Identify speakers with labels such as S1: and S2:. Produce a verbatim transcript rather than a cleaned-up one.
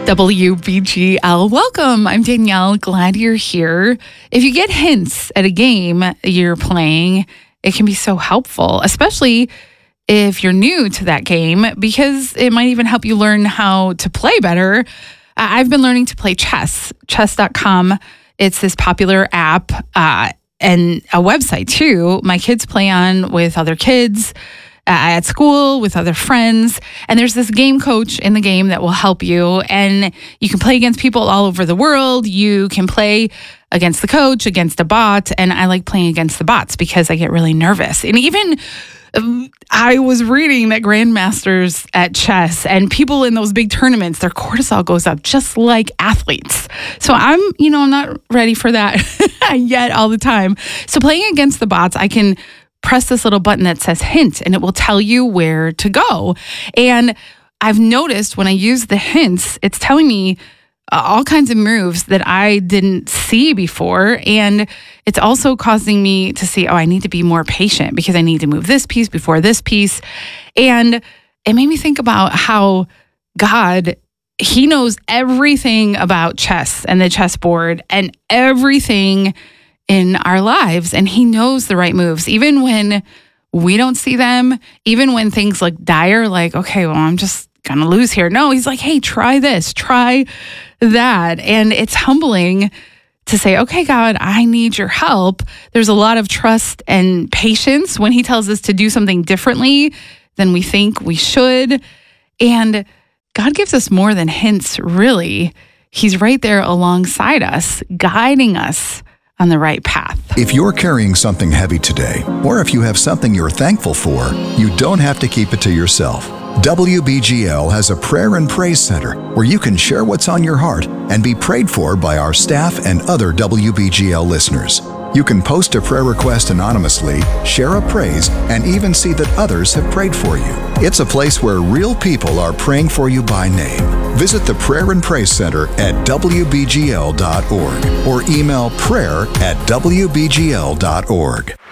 S1: W B G L. Welcome. I'm Danielle. Glad you're here. If you get hints at a game you're playing, it can be so helpful, especially if you're new to that game, because it might even help you learn how to play better. I've been learning to play chess, chess dot com. It's this popular app uh, and a website too. My kids play on with other kids uh, at school, with other friends. And there's this game coach in the game that will help you. And you can play against people all over the world. You can play against the coach, against a bot. And I like playing against the bots because I get really nervous. And even um, I was reading that grandmasters at chess and people in those big tournaments, their cortisol goes up just like athletes. So I'm, you know, I'm not ready for that yet all the time. So playing against the bots, I can press this little button that says hint, and it will tell you where to go. And I've noticed when I use the hints, it's telling me uh, all kinds of moves that I didn't see before. And it's also causing me to see, oh, I need to be more patient because I need to move this piece before this piece. And it made me think about how God, He knows everything about chess and the chessboard and everything in our lives. And He knows the right moves, even when we don't see them, even when things look dire, like, okay, well, I'm just going to lose here. No, He's like, hey, try this, try that. And it's humbling to say, okay, God, I need your help. There's a lot of trust and patience when He tells us to do something differently than we think we should. And God gives us more than hints, really. He's right there alongside us, guiding us on the right path.
S2: If you're carrying something heavy today, or if you have something you're thankful for, you don't have to keep it to yourself. W B G L has a prayer and praise center where you can share what's on your heart and be prayed for by our staff and other W B G L listeners. You can post a prayer request anonymously, share a praise, and even see that others have prayed for you. It's a place where real people are praying for you by name. Visit the Prayer and Praise Center at W B G L dot org or email prayer at W B G L dot org.